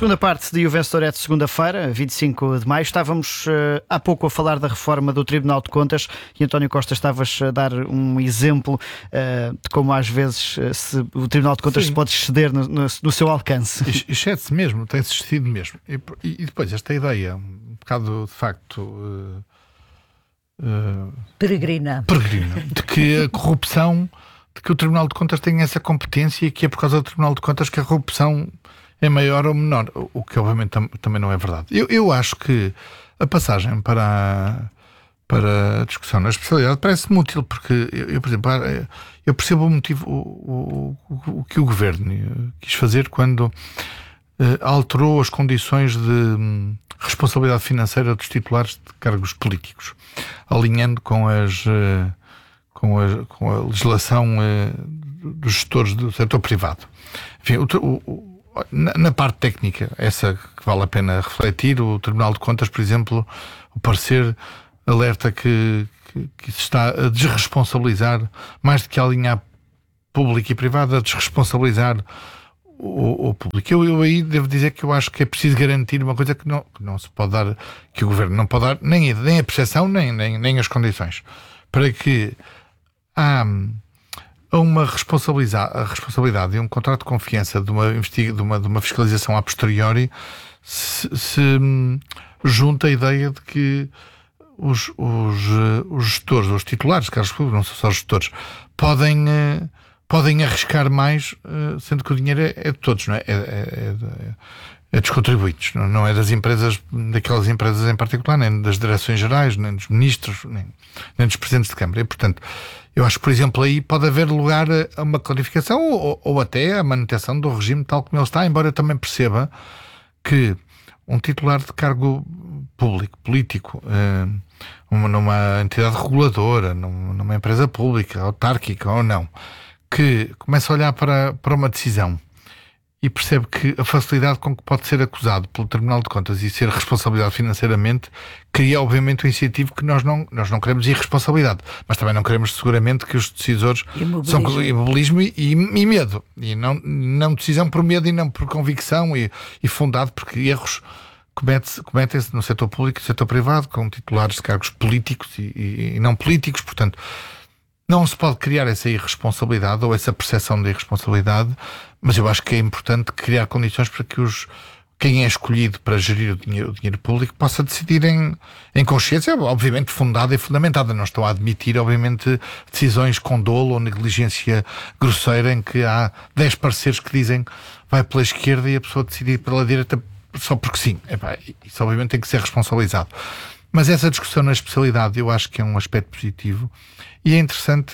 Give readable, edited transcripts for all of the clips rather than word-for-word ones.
segunda parte de O Vencedor é de segunda-feira, 25 de maio. Estávamos há pouco a falar da reforma do Tribunal de Contas e, António Costa, estavas a dar um exemplo de como às vezes o Tribunal de Contas se pode exceder no seu alcance. Excede-se mesmo, tem-se excedido mesmo. E depois esta ideia, um bocado de facto peregrina, de que a corrupção, de que o Tribunal de Contas tem essa competência e que é por causa do Tribunal de Contas que a corrupção é maior ou menor, o que obviamente também não é verdade. Eu acho que a passagem para a discussão na especialidade parece-me útil, porque eu, por exemplo, eu percebo o motivo, o que o Governo quis fazer quando alterou as condições de responsabilidade financeira dos titulares de cargos políticos, alinhando com a legislação dos gestores do setor privado. Enfim, na parte técnica, essa que vale a pena refletir, o Tribunal de Contas, por exemplo, o parecer alerta que se está a desresponsabilizar, mais do que a alinhar público e privado, a desresponsabilizar o público. Eu aí devo dizer que eu acho que é preciso garantir uma coisa que não se pode dar, que o Governo não pode dar nem a percepção, nem as condições, para que há uma responsabilidade e um contrato de confiança de uma fiscalização a posteriori se junta a ideia de que os gestores, os titulares de cargos públicos, não são só gestores, podem arriscar mais, sendo que o dinheiro é de todos, não é? É dos contribuintes, não é das empresas, daquelas empresas em particular, nem das direções gerais, nem dos ministros, nem dos presidentes de Câmara. E, portanto, eu acho que, por exemplo, aí pode haver lugar a uma clarificação ou até a manutenção do regime tal como ele está, embora eu também perceba que um titular de cargo público, político, numa entidade reguladora, numa empresa pública, autárquica ou não, que começa a olhar para uma decisão e percebe que a facilidade com que pode ser acusado pelo Tribunal de Contas e ser responsabilizado financeiramente cria, obviamente, um incentivo que nós não queremos irresponsabilidade, mas também não queremos, seguramente, que os decisores são imobilismo e medo. E não decisão por medo e não por convicção e fundado, porque erros cometem-se no setor público e no setor privado, com titulares de cargos políticos e não políticos. Portanto, não se pode criar essa irresponsabilidade ou essa percepção de irresponsabilidade, mas eu acho que é importante criar condições para que quem é escolhido para gerir o dinheiro público possa decidir em consciência, obviamente fundada e fundamentada. Não estou a admitir, obviamente, decisões com dolo ou negligência grosseira em que há 10 parceiros que dizem vai pela esquerda e a pessoa decide pela direita só porque sim. Isso obviamente tem que ser responsabilizado. Mas essa discussão na especialidade eu acho que é um aspecto positivo e é interessante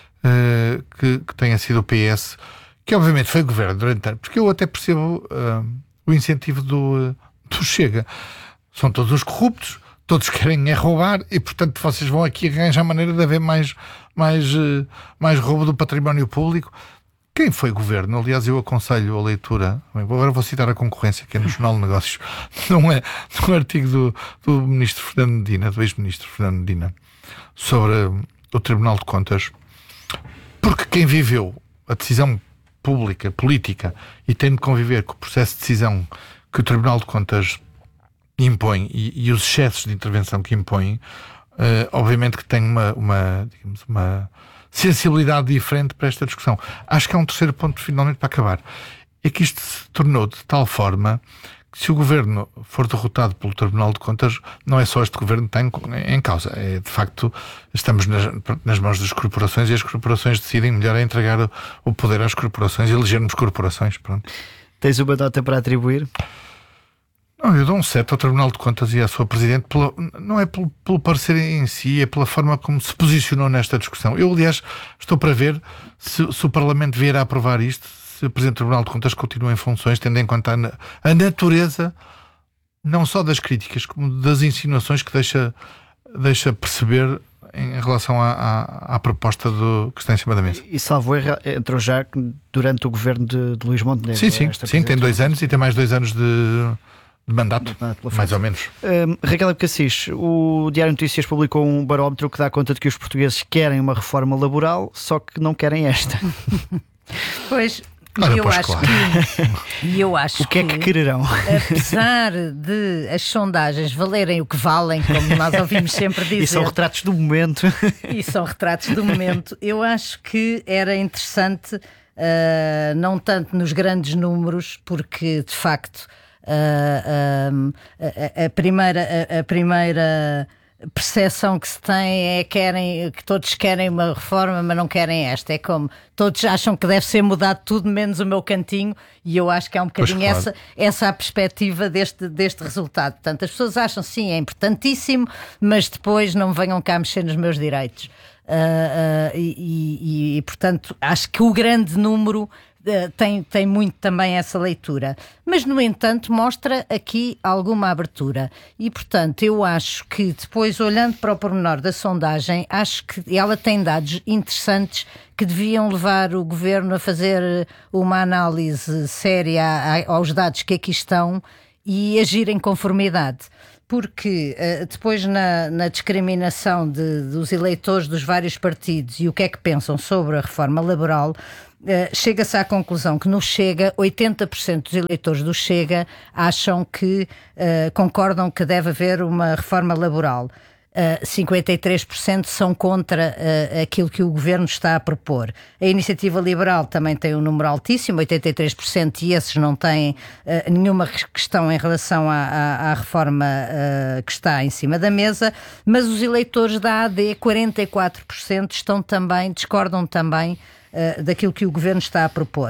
que tenha sido o PS, que obviamente foi o Governo durante anos, porque eu até percebo o incentivo do Chega. São todos os corruptos, todos querem roubar e, portanto, vocês vão aqui arranjar maneira de haver mais roubo do património público. Quem foi Governo? Aliás, eu aconselho a leitura, agora vou citar a Concorrência, que é no Jornal de Negócios, não é no artigo do ministro Fernando Medina, do ex-ministro Fernando Medina, sobre o Tribunal de Contas, porque quem viveu a decisão pública, política, e tem de conviver com o processo de decisão que o Tribunal de Contas impõe e os excessos de intervenção que impõe, obviamente que tem uma sensibilidade diferente para esta discussão. Acho que há um terceiro ponto finalmente para acabar. É que isto se tornou de tal forma que, se o Governo for derrotado pelo Tribunal de Contas, não é só este Governo que está em causa. É, de facto, estamos nas mãos das corporações e as corporações decidem melhor entregar o poder às corporações e elegermos corporações. Pronto. Tens uma nota para atribuir? Não, eu dou um 7 ao Tribunal de Contas e à sua Presidente, não é pelo parecer em si, é pela forma como se posicionou nesta discussão. Eu, aliás, estou para ver se o Parlamento vier a aprovar isto, se o Presidente do Tribunal de Contas continua em funções, tendo em conta a natureza, não só das críticas, como das insinuações que deixa perceber em relação à proposta que está em cima da mesa. E salvo erro, entrou já durante o governo de Luís Montenegro. Sim, tem 2 anos e tem mais 2 anos de mandato, mais ou menos. Raquel Abcacis, o Diário Notícias publicou um barómetro que dá conta de que os portugueses querem uma reforma laboral, só que não querem esta. Pois, Eu acho o que é que quererão? Apesar de as sondagens valerem o que valem, como nós ouvimos sempre dizer, E são retratos do momento. Eu acho que era interessante, não tanto nos grandes números, porque de facto a primeira percepção que se tem é que todos querem uma reforma, mas não querem esta. É como todos acham que deve ser mudado tudo menos o meu cantinho, e eu acho que é um bocadinho essa a perspectiva deste resultado. Portanto, as pessoas acham sim, é importantíssimo, mas depois não venham cá mexer nos meus direitos. Portanto, acho que o grande número tem muito também essa leitura, mas no entanto mostra aqui alguma abertura, e portanto eu acho que depois, olhando para o pormenor da sondagem, acho que ela tem dados interessantes que deviam levar o Governo a fazer uma análise séria aos dados que aqui estão e agir em conformidade. Porque depois na discriminação dos eleitores dos vários partidos e o que é que pensam sobre a reforma laboral, chega-se à conclusão que no Chega, 80% dos eleitores do Chega acham que concordam que deve haver uma reforma laboral. 53% são contra aquilo que o Governo está a propor. A Iniciativa Liberal também tem um número altíssimo, 83%, e esses não têm nenhuma questão em relação à reforma que está em cima da mesa, mas os eleitores da AD, 44%, discordam também daquilo que o Governo está a propor.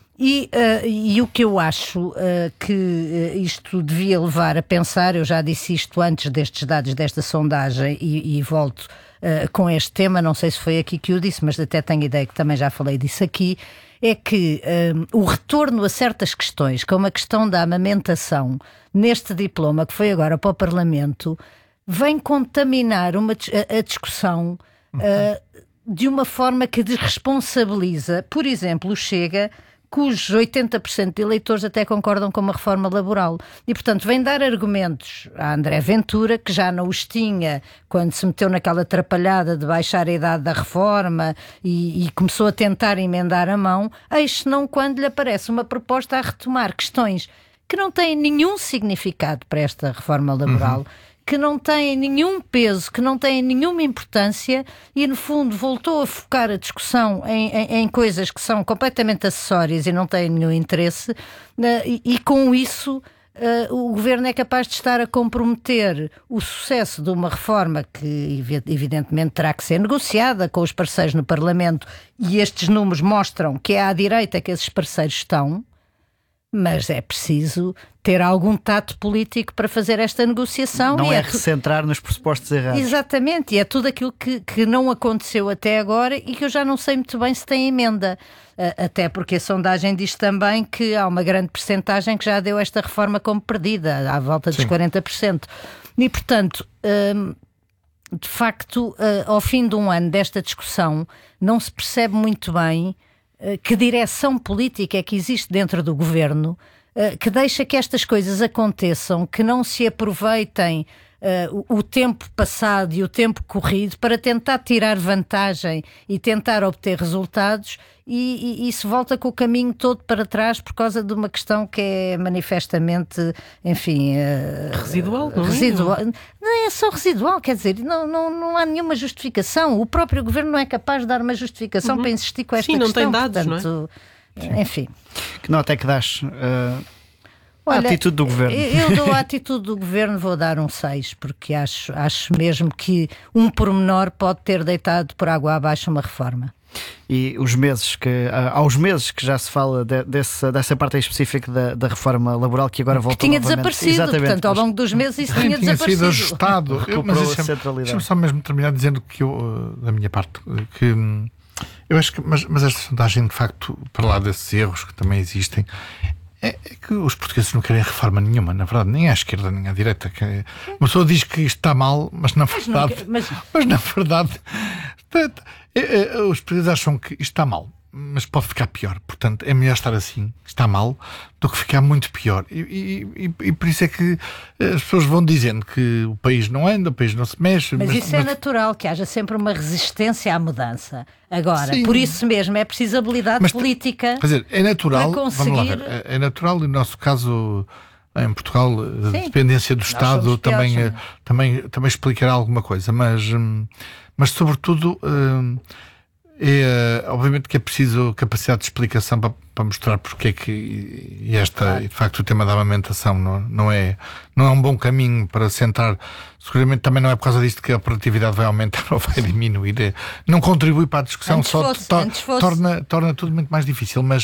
E o que eu acho que isto devia levar a pensar, eu já disse isto antes destes dados desta sondagem e volto com este tema, não sei se foi aqui que eu disse, mas até tenho ideia que também já falei disso aqui, é que o retorno a certas questões, como a questão da amamentação, neste diploma que foi agora para o Parlamento, vem contaminar a discussão de uma forma que desresponsabiliza, por exemplo, o Chega, cujos 80% de eleitores até concordam com uma reforma laboral. E, portanto, vem dar argumentos a André Ventura, que já não os tinha quando se meteu naquela atrapalhada de baixar a idade da reforma e começou a tentar emendar a mão, eis não quando lhe aparece uma proposta a retomar questões que não têm nenhum significado para esta reforma laboral, que não têm nenhum peso, que não têm nenhuma importância, e no fundo voltou a focar a discussão em coisas que são completamente acessórias e não têm nenhum interesse, e com isso o Governo é capaz de estar a comprometer o sucesso de uma reforma que evidentemente terá que ser negociada com os parceiros no Parlamento, e estes números mostram que é à direita que esses parceiros estão. Mas é preciso ter algum tato político para fazer esta negociação. Não é recentrar nos pressupostos errados. Exatamente, e é tudo aquilo que não aconteceu até agora e que eu já não sei muito bem se tem emenda. Até porque a sondagem diz também que há uma grande percentagem que já deu esta reforma como perdida, à volta dos 40%. E, portanto, de facto, ao fim de um ano desta discussão, não se percebe muito bem que direção política é que existe dentro do Governo, que deixa que estas coisas aconteçam, que não se aproveitem o tempo passado e o tempo corrido para tentar tirar vantagem e tentar obter resultados, e se volta com o caminho todo para trás por causa de uma questão que é manifestamente, enfim... residual, não é? Residual. Não é só residual, quer dizer, não há nenhuma justificação. O próprio Governo não é capaz de dar uma justificação para insistir com esta questão. Sim, não tem dados, portanto, não é? Enfim. Que nota é que dás à atitude do Governo? Eu dou a atitude do Governo, vou dar um 6, porque acho mesmo que um pormenor pode ter deitado por água abaixo uma reforma. E aos meses que já se fala dessa parte aí específica da reforma laboral, que agora voltou que tinha novamente. Desaparecido, Exatamente, portanto, ao longo dos meses isso tinha desaparecido. Sido ajustado. Recuperou a centralidade. Deixa-me só mesmo terminar dizendo que eu, da minha parte, que eu acho que, mas esta sondagem, de facto, para lá desses erros que também existem, é que os portugueses não querem reforma nenhuma, na verdade, nem à esquerda nem à direita. Uma pessoa diz que isto está mal, mas na verdade, os portugueses acham que isto está mal. mas pode ficar pior. Portanto, é melhor estar assim, está mal, do que ficar muito pior. E por isso é que as pessoas vão dizendo que o país não anda, o país não se mexe. Mas isso é natural, que haja sempre uma resistência à mudança. Agora, por isso mesmo, é preciso habilidade política. Quer dizer, é natural, para conseguir... vamos lá ver, é natural, e no nosso caso, em Portugal, a dependência do Estado também explicará alguma coisa, mas sobretudo... obviamente que é preciso capacidade de explicação para mostrar porque é que de facto o tema da amamentação não é um bom caminho para centrar. Seguramente também não é por causa disto que a produtividade vai aumentar ou vai diminuir. Não contribui para a discussão, torna tudo muito mais difícil, mas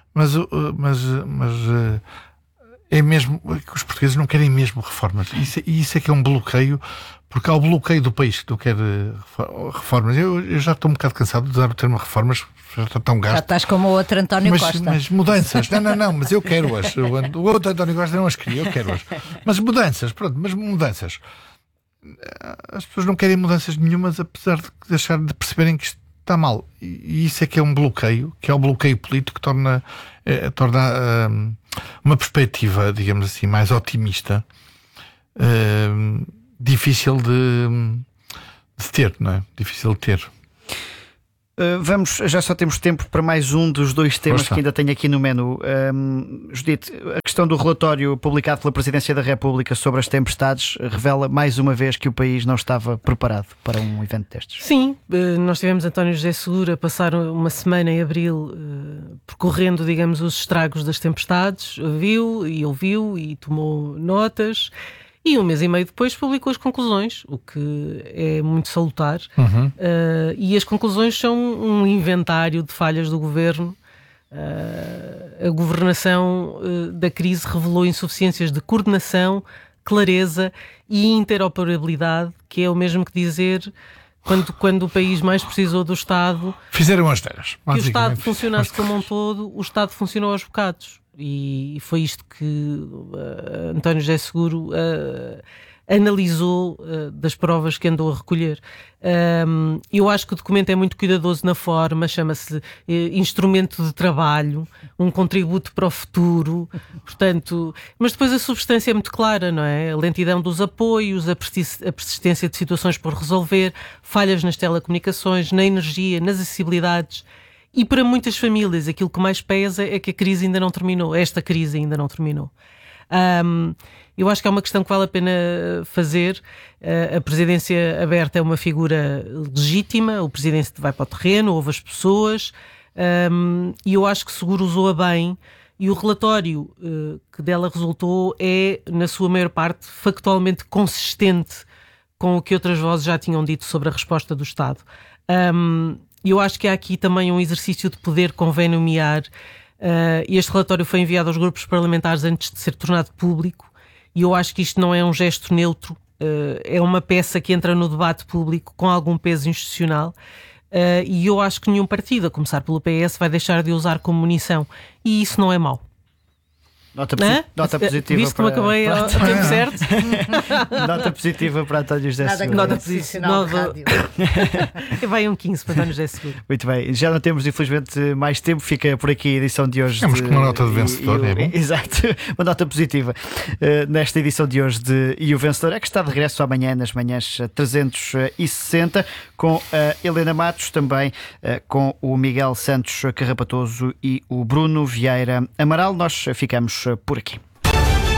é mesmo que os portugueses não querem mesmo reformas. Isso é que é um bloqueio, porque há o bloqueio do país que não quer reformas. Eu já estou um bocado cansado de usar o termo reformas, já está tão gasto. Já estás como o outro António Costa. Mas mudanças, não, mas eu quero-as. O outro António Costa não as queria, eu quero-as. Mas mudanças. As pessoas não querem mudanças nenhumas, apesar de deixar de perceberem que isto está mal. E isso é que é um bloqueio, que é o bloqueio político que torna uma perspectiva, digamos assim, mais otimista, difícil de ter, não é? Difícil de ter. Já só temos tempo para mais um dos dois temas que ainda tenho aqui no menu. Judite, a questão do relatório publicado pela Presidência da República sobre as tempestades revela mais uma vez que o país não estava preparado para um evento destes. Sim, nós tivemos António José Seguro a passar uma semana em abril percorrendo, digamos, os estragos das tempestades, viu e ouviu e tomou notas. E um mês e meio depois publicou as conclusões, o que é muito salutar. E as conclusões são um inventário de falhas do governo. A governação da crise revelou insuficiências de coordenação, clareza e interoperabilidade, que é o mesmo que dizer... Quando o país mais precisou do Estado... Fizeram as terras. Que o Estado funcionasse como um todo, o Estado funcionou aos bocados. E foi isto que António José Seguro analisou das provas que andou a recolher. Eu acho que o documento é muito cuidadoso na forma, chama-se instrumento de trabalho, um contributo para o futuro, portanto, mas depois a substância é muito clara, não é? A lentidão dos apoios, a persistência de situações por resolver, falhas nas telecomunicações, na energia, nas acessibilidades. E para muitas famílias aquilo que mais pesa é que a crise ainda não terminou, esta crise ainda não terminou. Eu acho que é uma questão que vale a pena fazer. A presidência aberta é uma figura legítima, o presidente vai para o terreno, ouve as pessoas, e eu acho que Seguro usou-a bem, e o relatório que dela resultou é, na sua maior parte, factualmente consistente com o que outras vozes já tinham dito sobre a resposta do Estado. Eu acho que há aqui também um exercício de poder, convém nomear. Este relatório foi enviado aos grupos parlamentares antes de ser tornado público e eu acho que isto não é um gesto neutro, é uma peça que entra no debate público com algum peso institucional e eu acho que nenhum partido, a começar pelo PS, vai deixar de usar como munição e isso não é mau. Nota positiva. Viste como acabei a tempo certo? Nota positiva para António José Seguro. Nota posicional de rádio. Vai um 15 para António José Seguro. Muito bem, já não temos infelizmente mais tempo, fica por aqui a edição de hoje. Temos uma nota de vencedor, é bom? Exato, uma nota positiva nesta edição de hoje E o Vencedor é que está de regresso amanhã nas manhãs 360 com a Helena Matos, também com o Miguel Santos Carrapatoso e o Bruno Vieira Amaral. Nós ficamos por aqui.